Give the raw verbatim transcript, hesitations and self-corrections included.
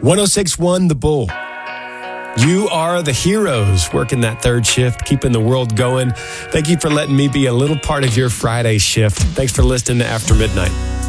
one oh six point one The Bull. You are the heroes working that third shift, keeping the world going. Thank you for letting me be a little part of your Friday shift. Thanks for listening to After Midnight.